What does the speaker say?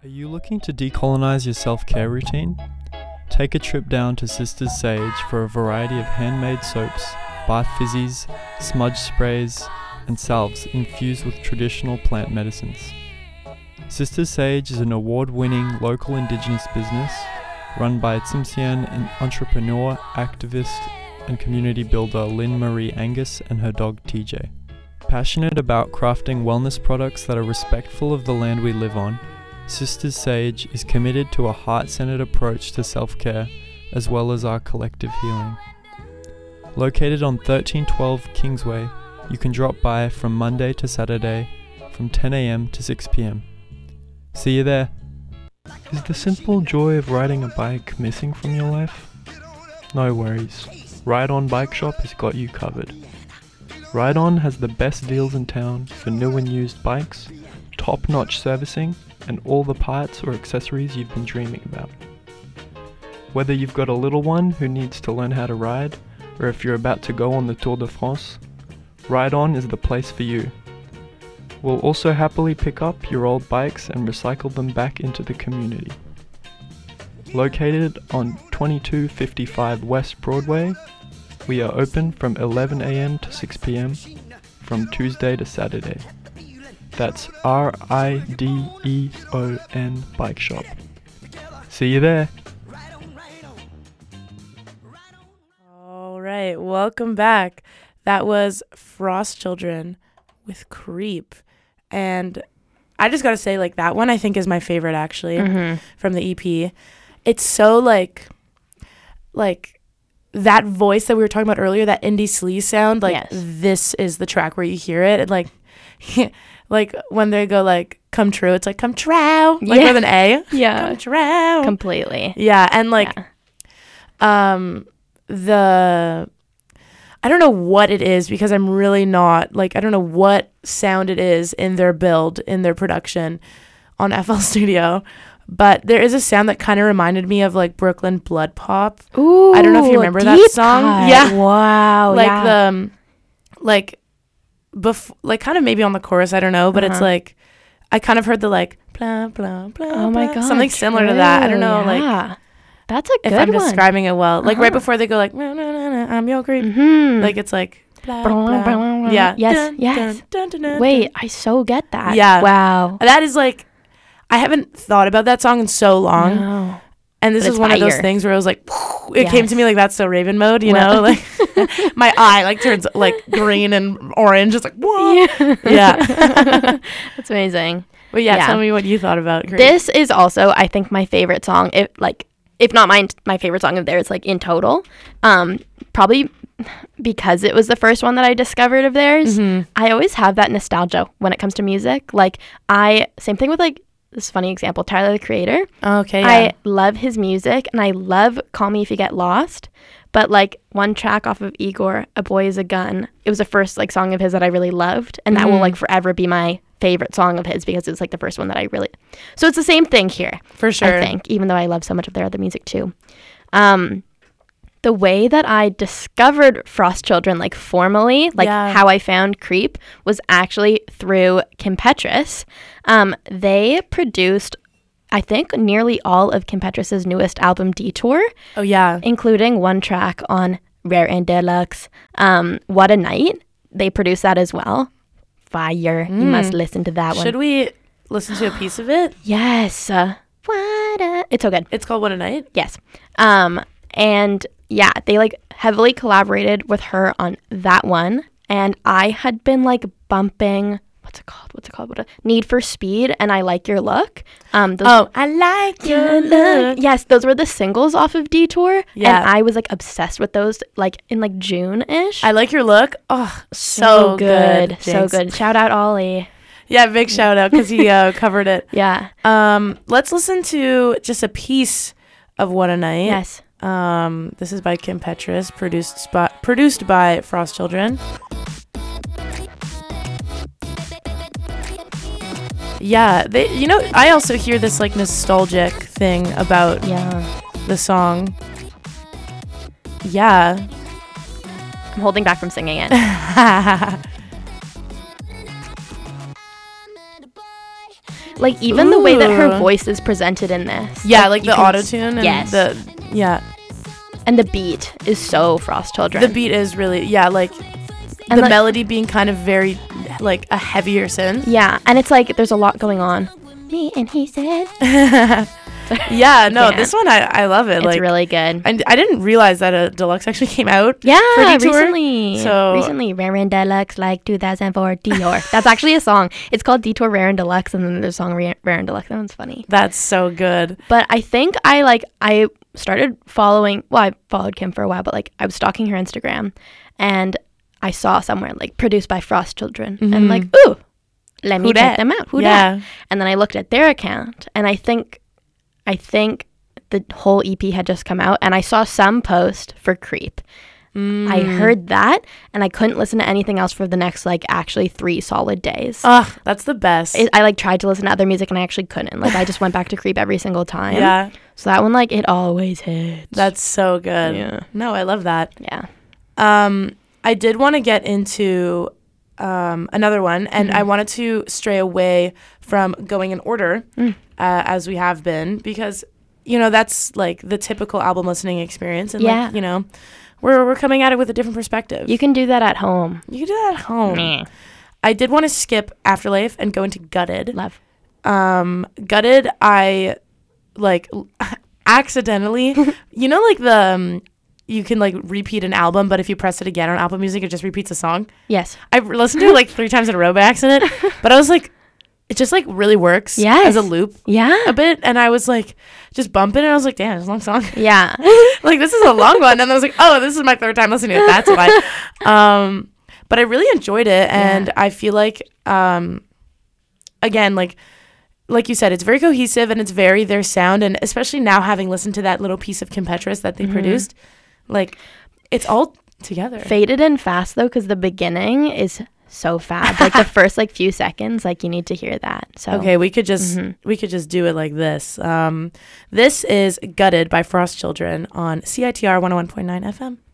Are you looking to decolonize your self-care routine? Take a trip down to Sisters Sage for a variety of handmade soaps, bath fizzies, smudge sprays, and salves infused with traditional plant medicines. Sisters Sage is an award-winning local indigenous business run by Tsimshian entrepreneur, activist, and community builder Lynn Marie Angus and her dog TJ. Passionate about crafting wellness products that are respectful of the land we live on, Sisters Sage is committed to a heart-centered approach to self-care as well as our collective healing. Located on 1312 Kingsway, you can drop by from Monday to Saturday from 10 a.m. to 6 p.m. See you there. Is the simple joy of riding a bike missing from your life? No worries. Ride On Bike Shop has got you covered. Ride On has the best deals in town for new and used bikes, top-notch servicing, and all the parts or accessories you've been dreaming about. Whether you've got a little one who needs to learn how to ride, or if you're about to go on the Tour de France, Ride On is the place for you. We'll also happily pick up your old bikes and recycle them back into the community. Located on 2255 West Broadway, we are open from 11 a.m. to 6 p.m. from Tuesday to Saturday. That's RIDEON Bike Shop. See you there. All right, welcome back. That was Frost Children with Creep. And I just got to say, like, that one I think is my favorite, actually, from the EP. It's so, like that voice that we were talking about earlier, that indie sleaze sound, like, yes. This is the track where you hear it. And, like, like, when they go, like, come true, it's like, come trow, like, with an A. Yeah. Come trow. Completely. Yeah, and, like, I don't know what it is because I'm really not, like, I don't know what sound it is in their build, in their production on FL Studio, but there is a sound that kind of reminded me of, like, Brooklyn Blood Pop. Ooh, I don't know if you remember that song. Cut. Yeah. Wow. Like, like, kind of maybe on the chorus, I don't know, but it's, like, I kind of heard the, like, blah, blah, blah, oh my God, something similar to that. I don't know, like, that's a good if I'm one. describing it well. Like, right before they go, like, nah, nah, nah, nah, I'm your creep. Like, it's like, blah, blah. Yeah. Yes, yes. Wait, I so get that. Yeah. Wow. That is, like, I haven't thought about that song in so long. No. And this is one of those things where it was like, it came to me like That's So Raven mode, you know? Like, my eye, like, turns, like, green and orange. It's like, whoa. Yeah. That's amazing. But yeah, tell me what you thought about Creep. This is also, I think, my favorite song. If not my favorite song of theirs, like, in total. Probably because it was the first one that I discovered of theirs. I always have that nostalgia when it comes to music. Like, same thing with, like, this funny example, Tyler, the Creator. Okay, yeah. I love his music, and I love Call Me If You Get Lost. But, like, one track off of Igor, A Boy Is a Gun, it was the first, like, song of his that I really loved. And that will, like, forever be my favorite song of his because it was, like, the first one that I really... So it's the same thing here. For sure. I think, even though I love so much of their other music, too. The way that I discovered Frost Children, like, formally, like, how I found Creep was actually through Kim Petras. They produced, I think, nearly all of Kim Petras' newest album, Detour. Oh, yeah. Including one track on Rare and Deluxe, What a Night. They produced that as well. Fire. You must listen to that one. Should we listen to a piece of it? Yes. It's so good. It's called What a Night? Yes. And yeah, they, like, heavily collaborated with her on that one. And I had been, like, bumping, what's it called? Need for Speed and I Like Your Look. I Like Your Look. Yes, those were the singles off of Detour. Yeah. And I was, like, obsessed with those, like, in, like, June-ish. I Like Your Look. Oh, so good. So good. Shout out Ollie. Yeah, big shout out because he covered it. Yeah. Let's listen to just a piece of What a Night. Yes. This is by Kim Petras, produced by Frost Children. Yeah, I also hear this, like, nostalgic thing about the song. Yeah. I'm holding back from singing it. Like even the way that her Ooh. voice is presented in this. Yeah, like you the can auto-tune and yes. And the beat is so Frost Children. The beat is really, like And the like- melody being kind of very like a heavier synth. Yeah, and it's like there's a lot going on. Me and he said. Yeah, no, Yeah. this one I love it. It's like really good. I didn't realize that a deluxe actually came out. Yeah, for Detour. recently, Rare and Deluxe, like 2004 Dior. That's actually a song. It's called Detour Rare and Deluxe, and then there's a song Rare and Deluxe. That one's funny. That's so good. But I think I started following. Well, I followed Kim for a while, but like I was stalking her Instagram, and I saw somewhere like produced by Frost Children, and I'm like, ooh, let me Who check dat? them out. Who Yeah. dat? And then I looked at their account, and I think the whole EP had just come out, and I saw some post for Creep. I heard that, and I couldn't listen to anything else for the next like actually 3 solid days. Ugh, that's the best. I like tried to listen to other music, and I actually couldn't. Like I just went back to Creep every single time. Yeah, So that one, like, it always hits. that's so good. Yeah. No, I love that. Yeah. I did want to get into another one, and I wanted to stray away from going in order as we have been, because that's like the typical album listening experience, and Yeah. like, we're coming at it with a different perspective. You can do that at home. You can do that at home. I did want to skip Afterlife and go into Gutted. Love. Gutted, I like accidentally, like the you can like repeat an album, but if you press it again on Apple Music, it just repeats a song. Yes. I listened to it like 3 times in a row by accident, but I was like, it just like really works Yes. as a loop Yeah. a bit, and I was like just bumping, and I was like, damn, it's a long song. Yeah. Like this is a long one, and I was like, oh, this is my 3rd time listening to it. That's why. But I really enjoyed it, and I feel like again, like you said, it's very cohesive, and it's very their sound, and especially now having listened to that little piece of Kim Petras that they produced, like it's all together. Faded and fast, though, because the beginning is so fab. Like the first like few seconds, like you need to hear that. So Okay, we could just do it like this. This is Gutted by Frost Children on CITR 101.9 FM.